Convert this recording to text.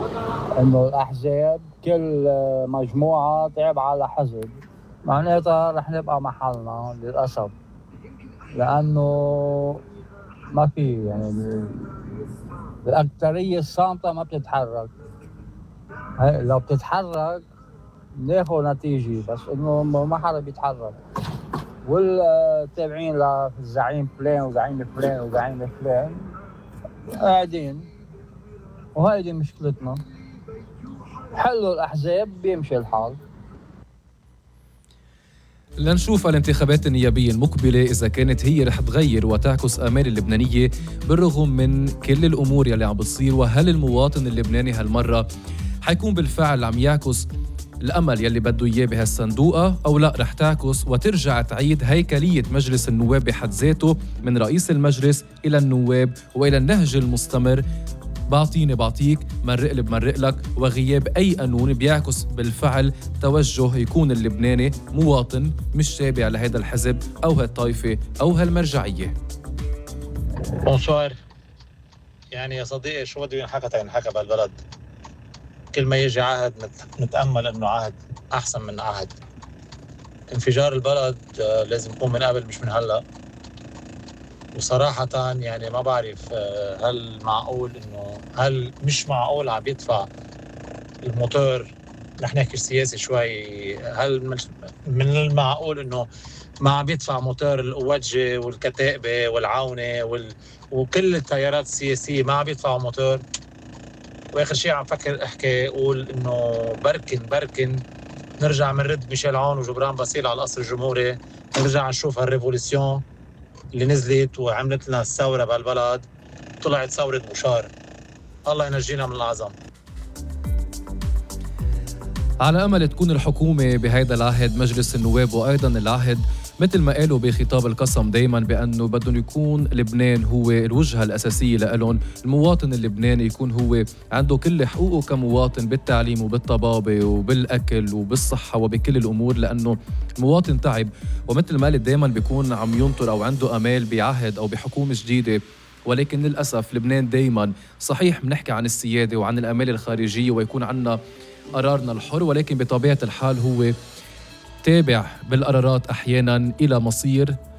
إنه الأحزاب كل مجموعة تعب على حزب، معناتها رح نبقى محلنا للأسف، لأنه ما في يعني الأكترية الصامتة ما بتتحرك. لو بتتحرك ناخذ نتيجة، بس إنه ما حدا بيتحرك، والتابعين للزعيم فلان وزعيم فلان وزعيم فلان قاعدين، وهيدي مشكلتنا. حلوا الأحزاب بيمشي الحال. لنشوف الانتخابات النيابية المقبلة إذا كانت هي رح تغير وتعكس آمال اللبنانية بالرغم من كل الأمور يلي عم بتصير، وهل المواطن اللبناني هالمرة حيكون بالفعل عم يعكس الأمل يلي بده إياه بهالصندوقة أو لا رح تعكس وترجع تعيد هيكلية مجلس النواب بحد ذاته من رئيس المجلس إلى النواب وإلى النهج المستمر بعطيني بعطيك، مرق لي بمرق لك، وغياب أي قانون بيعكس بالفعل توجه يكون اللبناني مواطن مش تابع لهذا الحزب أو هالطائفة أو هالمرجعية. بونسوار. يعني يا صديقي شو بده ينحكى ينحكى بهالبلد؟ كل ما يجي عهد نتأمل إنه عهد أحسن من عهد. انفجار البلد لازم يكون من قبل مش من هلأ. وصراحة يعني ما بعرف هل معقول إنه هل مش معقول عم يدفع الموتور. رح نحكي سياسي شوي. هل من المعقول إنه ما عم يدفع موتور الأوجة والكتائبة والعونة وكل التيارات السياسية ما عم يدفعوا موتور؟ واخر شيء عم فكر احكي اقول انه بركن نرجع منرد ميشيل عون وجبران باسيل على القصر الجمهوري، نرجع نشوف هالريفوليسيون اللي نزلت وعملت لنا الثوره بهالبلد، طلعت ثوره بوشار. الله ينجينا من العظم. على أمل تكون الحكومة بهيدا العهد مجلس النواب وأيضا العهد مثل ما قالوا بخطاب القسم دايما بأنه بدهم يكون لبنان هو الوجهة الأساسية لهم، المواطن اللبناني يكون هو عنده كل حقوقه كمواطن بالتعليم وبالطبابة وبالأكل وبالصحة وبكل الأمور، لأنه المواطن تعب ومثل ما قلت دايما بيكون عم ينطر أو عنده أمال بعهد أو بحكومة جديدة. ولكن للأسف لبنان دايما صحيح بنحكي عن السيادة وعن الأمال الخارجية ويكون عنا قرارنا الحر، ولكن بطبيعة الحال هو تابع بالقرارات أحياناً إلى مصير